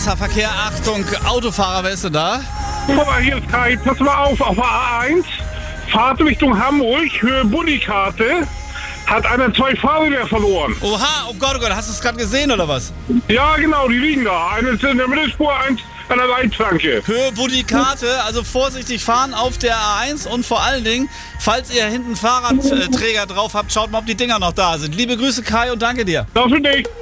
Wasserverkehr, Achtung, Autofahrer, wer ist denn da? Guck mal, hier ist Kai, pass mal auf der A1, Fahrt Richtung Hamburg, Höhe Buddikarte, hat einer 2 Fahrräder verloren. Oha, oh Gott, hast du es gerade gesehen oder was? Ja, genau, die liegen da. Eine ist in der Mittelspur, eins an der Leitplanke. Höhe Buddikarte, also vorsichtig fahren auf der A1 und vor allen Dingen, falls ihr hinten Fahrradträger drauf habt, schaut mal, ob die Dinger noch da sind. Liebe Grüße, Kai, und danke dir. Das für dich.